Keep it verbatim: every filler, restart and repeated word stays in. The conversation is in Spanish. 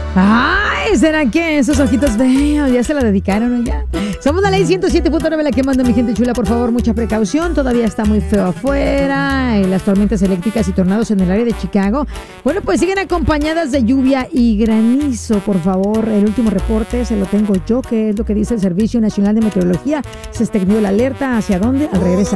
Ay, ¿será que esos ojitos vean? Ya se la dedicaron, ya. Somos la ley ciento siete punto nueve, la que manda mi gente chula. Por favor, mucha precaución. Todavía está muy feo afuera. Y las tormentas eléctricas y tornados en el área de Chicago, bueno, pues siguen acompañadas de lluvia y granizo. Por favor, el último reporte se lo tengo yo, que es lo que dice el Servicio Nacional de Meteorología. Se extendió la alerta. ¿Hacia dónde? Al regresar.